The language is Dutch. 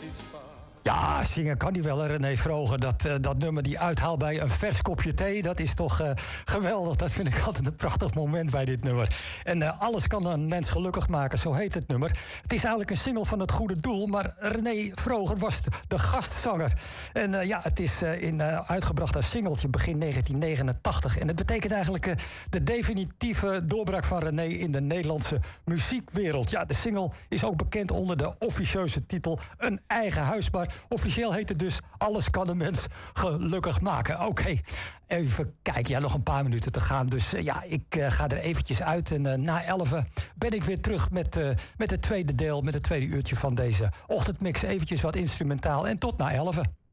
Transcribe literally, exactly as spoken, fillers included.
Ja, zingen kan hij wel, René Vroger. Dat, uh, dat nummer die uithaalt bij een vers kopje thee, dat is toch uh, geweldig. Dat vind ik altijd een prachtig moment bij dit nummer. En uh, alles kan een mens gelukkig maken, zo heet het nummer. Het is eigenlijk een single van het goede doel, maar René Vroger was de gastzanger. En uh, ja, het is uh, in, uh, uitgebracht als singeltje begin negentien negenentachtig. En het betekent eigenlijk uh, de definitieve doorbraak van René in de Nederlandse muziekwereld. Ja, de single is ook bekend onder de officieuze titel Een Eigen Huis. Maar officieel heet het dus Alles kan een mens gelukkig maken. Oké, okay. Even kijken. Ja, nog een paar minuten te gaan. Dus uh, ja, ik uh, ga er eventjes uit. En uh, na elfen ben ik weer terug met, uh, met het tweede deel, met het tweede uurtje van deze ochtendmix. Eventjes wat instrumentaal. En tot na elfen.